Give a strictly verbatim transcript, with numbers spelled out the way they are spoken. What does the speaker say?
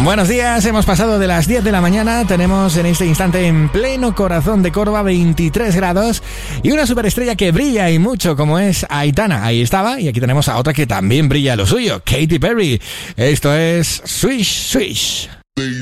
Buenos días, hemos pasado de las diez de la mañana, tenemos en este instante en pleno corazón de Córdoba veintitrés grados y una superestrella que brilla y mucho como es Aitana. Ahí estaba, y aquí tenemos a otra que también brilla lo suyo, Katy Perry. Esto es Swish Swish.